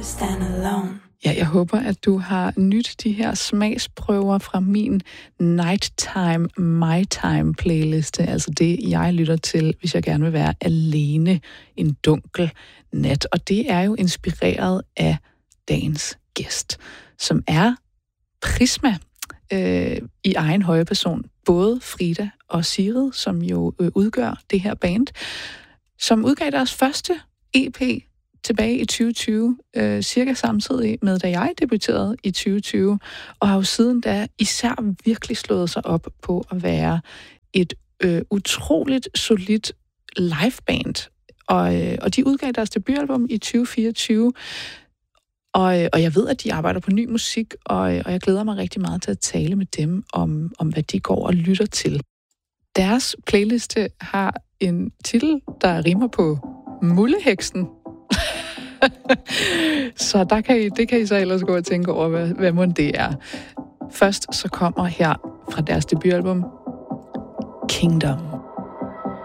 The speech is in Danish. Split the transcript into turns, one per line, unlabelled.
Stand alone.
Ja, jeg håber, at du har nydt de her smagsprøver fra min Nighttime, My Time playliste. Altså det, jeg lytter til, hvis jeg gerne vil være alene en dunkel nat. Og det er jo inspireret af dagens gæst, som er Prisma i egen høje person. Både Frida og Sigrid, som jo udgør det her band, som udgav deres første EP tilbage i 2020, cirka samtidig med, da jeg debuterede i 2020, og har jo siden da især virkelig slået sig op på at være et utroligt solidt liveband. Og de udgav deres debutalbum i 2024, og jeg ved, at de arbejder på ny musik, og jeg glæder mig rigtig meget til at tale med dem om hvad de går og lytter til. Deres playliste har en titel, der rimer på Mulleheksen. Så det kan I så ellers gå og tænke over, hvad mon det er. Først så kommer her fra deres debutalbum Kingdom.